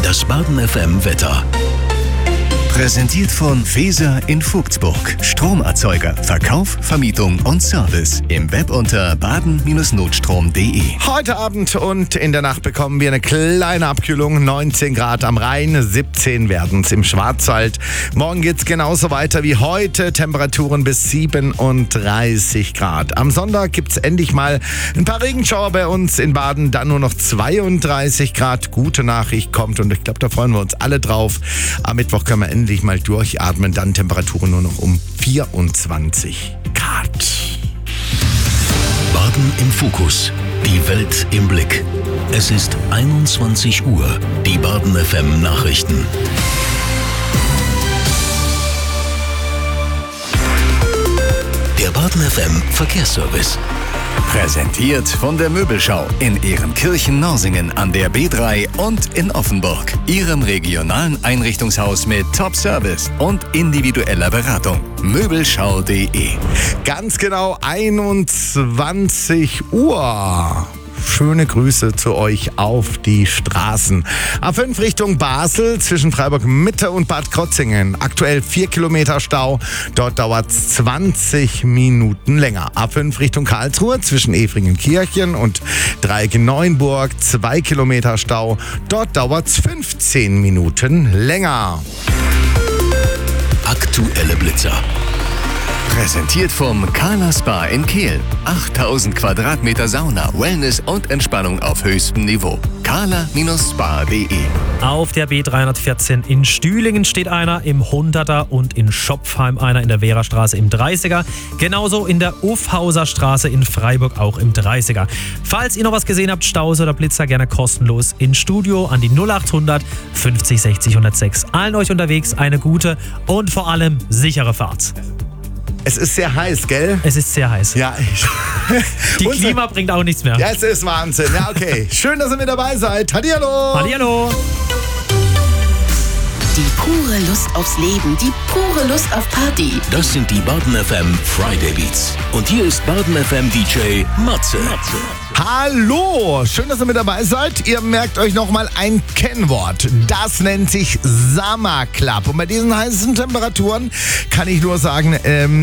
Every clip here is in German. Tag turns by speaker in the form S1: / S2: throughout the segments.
S1: Das Baden FM Wetter. Präsentiert von Weser in Vogtsburg. Stromerzeuger, Verkauf, Vermietung und Service. Im Web unter baden-notstrom.de.
S2: Heute Abend und in der Nacht bekommen wir eine kleine Abkühlung. 19 Grad am Rhein, 17 werden es im Schwarzwald. Morgen geht es genauso weiter wie heute. Temperaturen bis 37 Grad. Am Sonntag gibt es endlich mal ein paar Regenschauer bei uns in Baden. Dann nur noch 32 Grad. Gute Nachricht kommt und ich glaube, da freuen wir uns alle drauf. Am Mittwoch können wir endlich mal durchatmen. Dann Temperaturen nur noch um 24 Grad.
S1: Baden im Fokus. Die Welt im Blick. Es ist 21 Uhr. Die Baden FM Nachrichten. Der Baden FM Verkehrsservice. Präsentiert von der Möbelschau in Ehrenkirchen-Norsingen an der B3 und in Offenburg. Ihrem regionalen Einrichtungshaus mit Top-Service und individueller Beratung. Möbelschau.de.
S2: Ganz genau 21 Uhr. Schöne Grüße zu euch auf die Straßen. A5 Richtung Basel zwischen Freiburg Mitte und Bad Krotzingen. Aktuell 4 Kilometer Stau. Dort dauert es 20 Minuten länger. A5 Richtung Karlsruhe zwischen Efringen-Kirchen und Dreieck-Neuenburg. 2 Kilometer Stau. Dort dauert es 15 Minuten länger.
S1: Aktuelle Blitzer. Präsentiert vom Kala Spa in Kehl. 8000 Quadratmeter Sauna, Wellness und Entspannung auf höchstem Niveau. kala-spa.de.
S3: Auf der B314 in Stühlingen steht einer, im 100er und in Schopfheim einer in der Wehrastraße im 30er. Genauso in der Uffhauser Straße in Freiburg auch im 30er. Falls ihr noch was gesehen habt, Staus oder Blitzer, gerne kostenlos ins Studio an die 0800 50 60 106. Allen euch unterwegs eine gute und vor allem sichere Fahrt.
S2: Es ist sehr heiß, gell?
S3: Es ist sehr heiß.
S2: Ja.
S3: Die Klima bringt auch nichts mehr.
S2: Ja, es ist Wahnsinn. Ja, okay. Schön, dass ihr mit dabei seid. Hallihallo.
S3: Hallihallo.
S4: Die pure Lust aufs Leben, die pure Lust auf Party.
S1: Das sind die Baden FM Friday Beats. Und hier ist Baden FM DJ Matze.
S2: Hallo, schön, dass ihr mit dabei seid. Ihr merkt euch nochmal ein Kennwort. Das nennt sich Summer Club. Und bei diesen heißen Temperaturen kann ich nur sagen,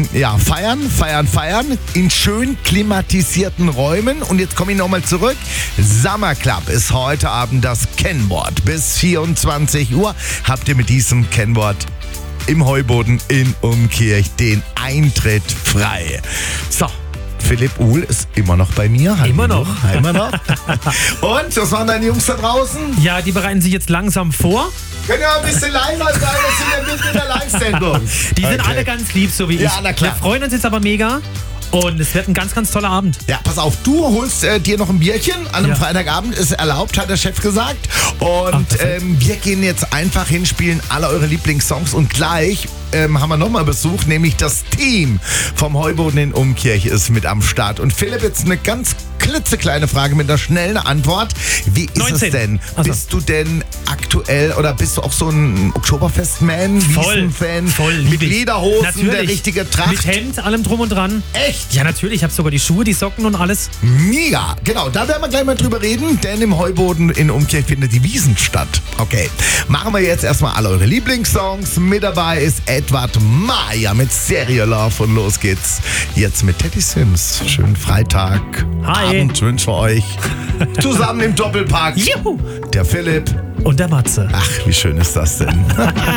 S2: feiern in schön klimatisierten Räumen. Und jetzt komme ich nochmal zurück. Summer Club ist heute Abend das Kennwort. Bis 24 Uhr habt ihr mit diesem Kennwort im Heuboden in Umkirch den Eintritt frei. So. Philipp Uhl ist immer noch bei mir. Hallo.
S3: Immer noch.
S2: Und, was waren deine Jungs da draußen?
S3: Ja, die bereiten sich jetzt langsam vor.
S2: Können ja ein bisschen leiser sein, das sind ja mitten in der Live-Sendung.
S3: Die sind alle ganz lieb, so wie ich.
S2: Ja, na klar.
S3: Wir freuen uns jetzt aber mega. Und es wird ein ganz, ganz toller Abend.
S2: Ja, pass auf, du holst dir noch ein Bierchen. An einem Freitagabend ist erlaubt, hat der Chef gesagt. Und wir gehen jetzt einfach hin, spielen alle eure Lieblingssongs. Und gleich haben wir nochmal Besuch, nämlich das Team vom Heuboden in Umkirch ist mit am Start. Und Philipp, jetzt eine ganz klitzekleine Frage mit einer schnellen Antwort. Wie ist
S3: 19.
S2: es denn?
S3: Also.
S2: Bist du denn aktuell oder bist du auch so ein Oktoberfest-Man?
S3: Voll.
S2: Mit Lederhosen,
S3: natürlich.
S2: der richtige Tracht?
S3: Mit Hemd, allem drum und dran.
S2: Echt?
S3: Ja, natürlich. Ich habe sogar die Schuhe, die Socken und alles.
S2: Mega, genau, da werden wir gleich mal drüber reden, denn im Heuboden in Umkirch findet die Wiesn statt. Okay, machen wir jetzt erstmal alle eure Lieblingssongs. Mit dabei ist Edward Maya mit Stereo Love und los geht's jetzt mit Teddy Sims. Schönen Freitag.
S3: Hi.
S2: Abend wünschen wir euch. Zusammen im Doppelpack.
S3: Juhu.
S2: Der Philipp.
S3: Und der Matze.
S2: Ach, wie schön ist das denn?